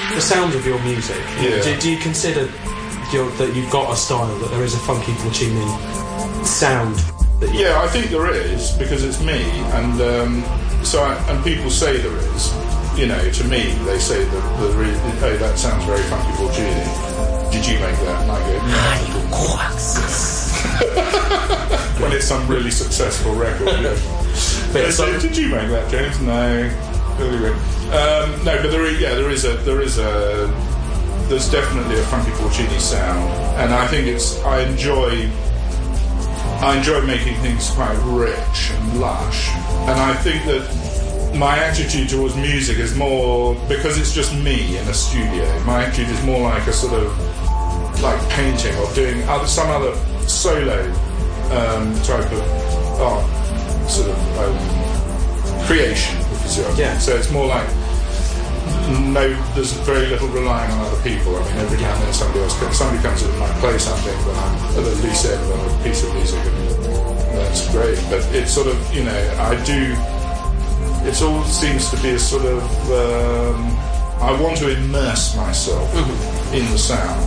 the sound of your music. Yeah. Do you consider that you've got a style, that there is a Funky Porcini sound? Yeah, I think there is, because it's me, and and people say there is. You know, to me, they say that that sounds very Funky Porcini. Did you make that? And I go, no. When it's some really successful record, yeah. They say, did you make that, James? No. Anyway. No, but there's definitely a Funky Porcini sound, and I think I enjoy making things quite rich and lush, and I think that my attitude towards music is more, because it's just me in a studio, my attitude is more like a sort of like painting or doing some other solo type of art sort of creation, if you see what I mean. Yeah. So it's more like there's very little relying on other people. I mean, every now and then somebody comes in and might play something, but I'm at the loose end of a piece of music, and that's great. But it's sort of, you know, it all seems to be a sort of I want to immerse myself in the sound.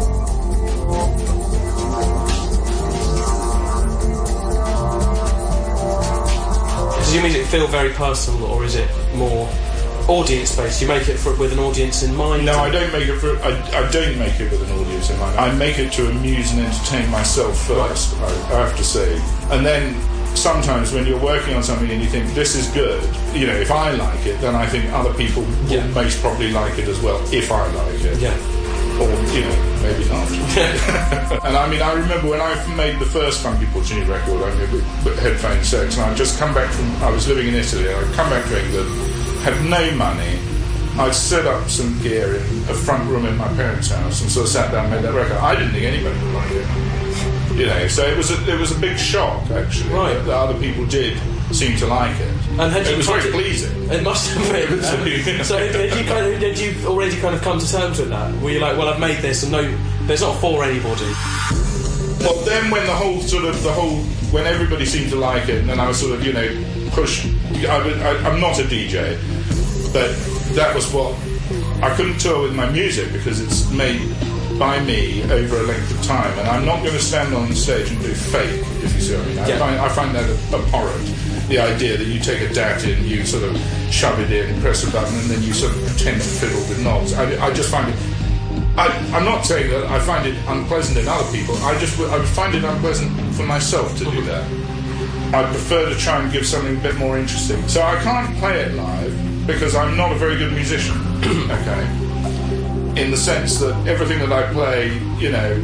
Does your music feel very personal, or is it more audience-based? You make it with an audience in mind? No, I don't make it with an audience in mind. I make it to amuse and entertain myself first, I have to say. And then sometimes when you're working on something and you think, this is good, you know, if I like it, then I think other people will most probably like it as well, if I like it. Yeah. Or, you know, maybe not. And I mean, I remember when I made the first Funky Porcini record, I mean, with Headphone Sex, and I'd just come back I was living in Italy, and I'd come back to England, had no money. I'd set up some gear in a front room in my parents' house and sort of sat down and made that record. I didn't think anybody would like it. You know, so it was a big shock, actually, that other people did seem to like it. And it was very pleasing. It must have been. So did you already kind of come to terms with that? Were you like, well, I've made this, and there's not for anybody? Well, then when when everybody seemed to like it, and then I was sort of, you know, pushed. I'm not a DJ, but that was what I couldn't tour with my music because it's made by me over a length of time, and I'm not going to stand on stage and do fake, if you see what I mean. I find that abhorrent. The idea that you take a DAT in, you sort of shove it in, press a button, and then you sort of pretend to fiddle with knobs. I just find it. I'm not saying that I find it unpleasant in other people. I would find it unpleasant for myself to do that. I prefer to try and give something a bit more interesting. So I can't play it live because I'm not a very good musician. Okay. In the sense that everything that I play, you know,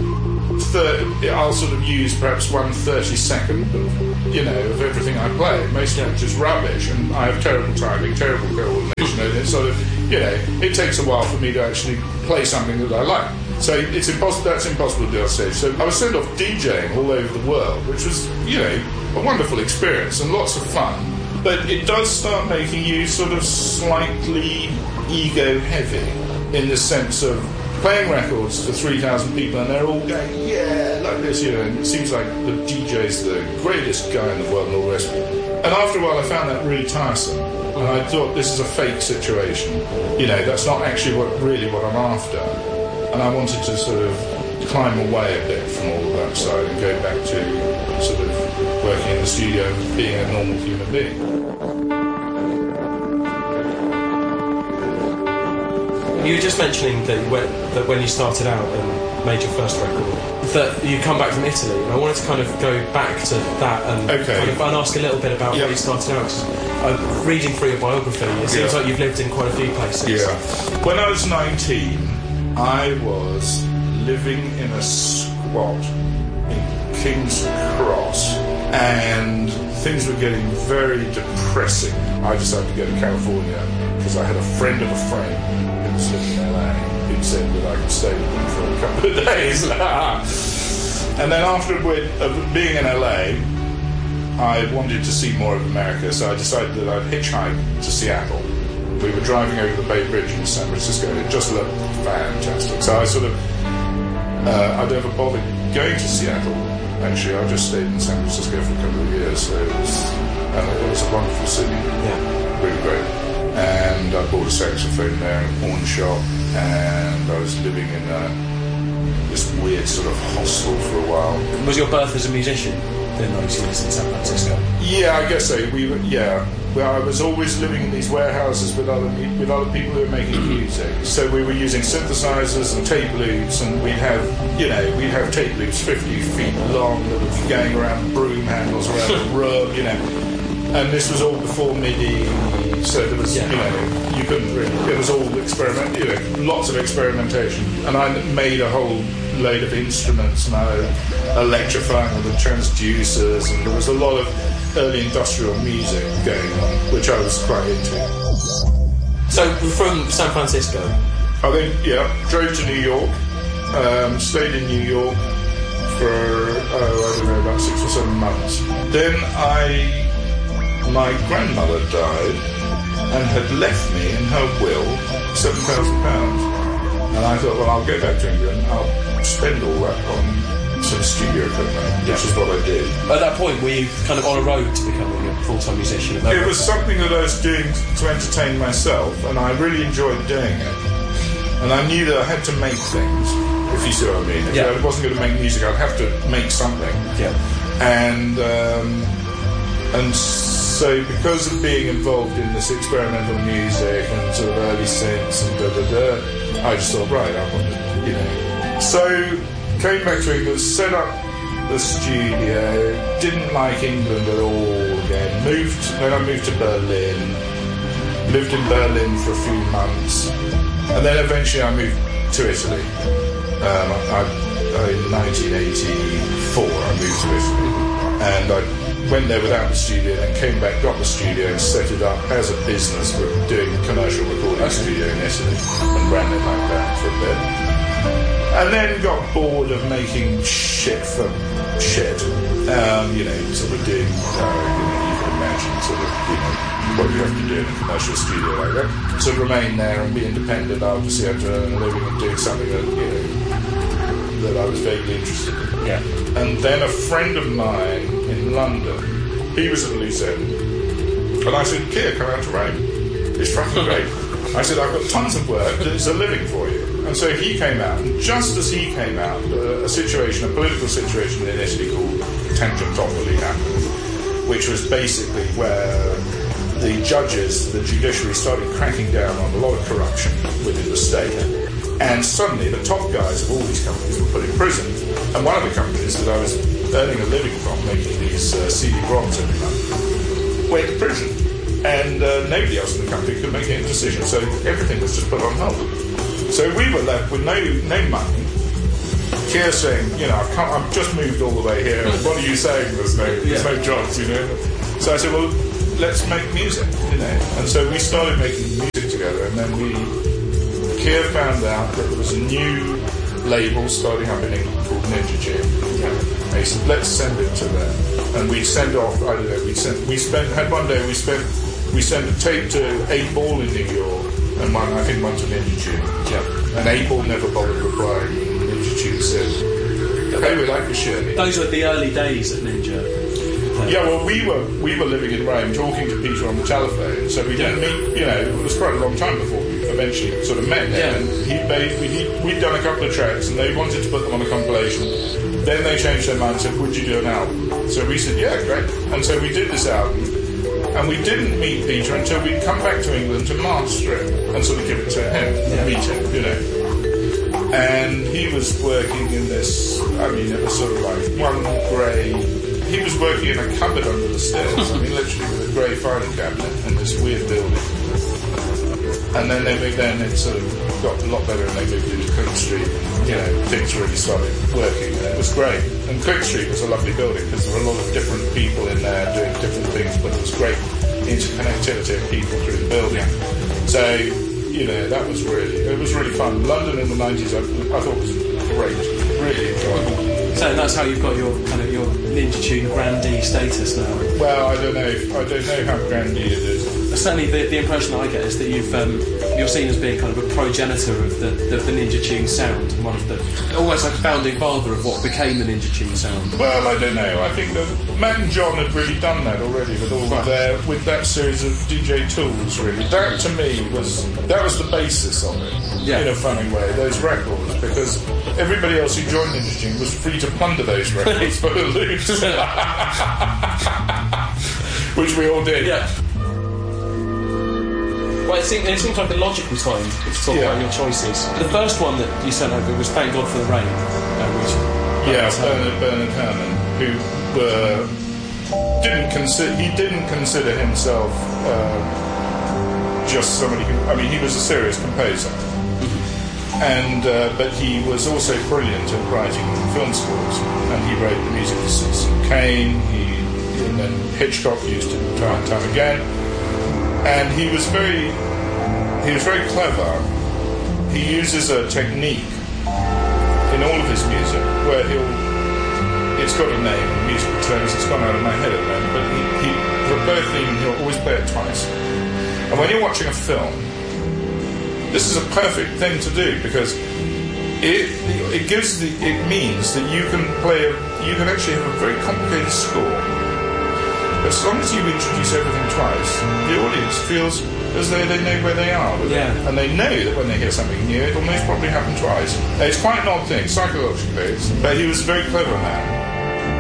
I'll sort of use perhaps 1/32 of everything I play, most of which is rubbish, and I have terrible timing, terrible coordination, and it's sort of, you know, it takes a while for me to actually play something that I like. So it's impossible. That's impossible to do on stage. So I was sent off DJing all over the world, which was, you know, a wonderful experience and lots of fun. But it does start making you sort of slightly ego heavy in the sense of playing records to 3,000 people and they're all going, yeah, like this, you know, and it seems like the DJ's the greatest guy in the world and all the rest of it. And after a while I found that really tiresome. And I thought, this is a fake situation. You know, that's not actually what I'm after. And I wanted to sort of climb away a bit from all of that side and go back to sort of working in the studio and being a normal human being. You were just mentioning that when you started out and made your first record, that you come back from Italy, and I wanted to kind of go back to that and kind of ask a little bit about where you started out. Cause I'm reading through your biography, it seems like you've lived in quite a few places. Yeah. When I was 19, I was living in a squat in King's Cross, and things were getting very depressing. I decided to go to California because I had a friend of a friend who was living in LA who said that I could stay with him for a couple of days. And then after being in LA, I wanted to see more of America, so I decided that I'd hitchhike to Seattle. We were driving over the Bay Bridge in San Francisco, and it just looked fantastic. So I sort of, I never bothered going to Seattle. Actually, I just stayed in San Francisco for a couple of years, so it was a wonderful city, really great. And and I bought a saxophone there, a pawn shop, and I was living in this weird sort of hostel for a while. Was your birth as a musician in those years in San Francisco? Yeah, I guess so. Well, I was always living in these warehouses with other people who were making music. So we were using synthesizers and tape loops, and we'd have tape loops 50 feet long that would be going around broom handles around the room, And this was all before MIDI, so there was, you couldn't really. It was all experiment, lots of experimentation, and I made a whole load of instruments, and I electrifying with the transducers, and there was a lot of early industrial music going on, which I was quite into. So from San Francisco, I then drove to New York, stayed in New York for about 6 or 7 months. Then my grandmother died and had left me in her will £7,000, and I thought, well, I'll go back to England, I'll spend all that on some studio equipment, which is what I did. At that point, were you kind of on a road to becoming a full-time musician? It was something that I was doing to entertain myself, and I really enjoyed doing it. And I knew that I had to make things, if you see what I mean. If I wasn't going to make music, I'd have to make something. Yeah. And so because of being involved in this experimental music and sort of early synths and I just thought, right, I want to, So came back to England, set up the studio, didn't like England at all again. Then I moved to Berlin, lived in Berlin for a few months, and then eventually I moved to Italy. In 1984 I moved to Italy, and I went there without the studio, then came back, got the studio and set it up as a business for doing commercial recording studio in Italy, and ran it like that for a bit. And then got bored of making shit for shit. Sort of doing, you can imagine sort of, what you have to do in a commercial studio like that. To remain there and be independent, I obviously had to earn a living and doing something that I was vaguely interested in. Yeah. And then a friend of mine in London, he was at the loose end, and I said, Keir, come out to Rome. It's fucking great. I said, I've got tons of work, there's a living for you. And so he came out, and just as he came out, a political situation in Italy called Tangentopoli happened, which was basically where the judges, the judiciary, started cracking down on a lot of corruption within the state. And suddenly the top guys of all these companies were put in prison. And one of the companies that I was earning a living from, making these CD-ROMs every month, went to prison. And nobody else in the company could make any decision, so everything was just put on hold. So we were left with no money. Keir saying, I've just moved all the way here. What are you saying? There's no jobs, So I said, well, let's make music, And so we started making music together, and then Keir found out that there was a new label starting up in England called Ninja Tune. And he said, let's send it to them. And we sent off, we sent a tape to 8 Ball in New York, and one to Ninja Tune. Yeah. And 8 Ball never bothered replying. Ninja Tune said, hey, we like the shit. Those were the early days at Ninja. Yeah, well, we were living in Rome, talking to Peter on the telephone, so we didn't meet. It was quite a long time before we eventually sort of met him. Yeah. And we'd done a couple of tracks, and they wanted to put them on a compilation. Then they changed their mind and said, "Would you do an album?" So we said, "Yeah, great." And so we did this album, and we didn't meet Peter until we'd come back to England to master it and sort of give it to him, meet him, And he was working in this. It was sort of like one grey. He was working in a cupboard under the stairs, literally with a grey filing cabinet in this weird building. And then they moved there, and it sort of got a lot better, and they moved into Quick Street. Things really started working, and it was great. And Quick Street was a lovely building because there were a lot of different people in there doing different things, but there was great interconnectivity of people through the building. So, that was really fun. London in the 90s, I thought was great, really enjoyable. So that's how you've got your Ninja Tune grandee status now. Well, I don't know how grandee it is. certainly the impression I get is that you're seen as being kind of a progenitor of the Ninja Tune sound, and one of the almost like a founding father of what became the Ninja Tune sound. Well, I don't know. I think that Matt and John had really done that already with all with that series of DJ Tools. Really, that to me was the basis of it. In a funny way, those records, because everybody else who joined Ninja Tune was free to plunder those records for the loot, which we all did. Yeah. Well, it seems like a logical time to talk about your choices. The first one that you sent over was "Thank God for the Rain," which Bernard Herrmann, who didn't consider himself just somebody who. I mean, he was a serious composer. And but he was also brilliant at writing film scores, and he wrote the music for Citizen Kane. And then Hitchcock used it time and time again. And he was very clever. He uses a technique in all of his music where it's got a name in musical terms. It's gone out of my head at the moment, but for both theme he'll always play it twice. And when you're watching a film, this is a perfect thing to do, because it means that you can actually have a very complicated score. But as long as you introduce everything twice, the audience feels as though they know where they are with it. And they know that when they hear something new, it will most probably happen twice. It's quite an odd thing, psychologically, but he was very clever on that.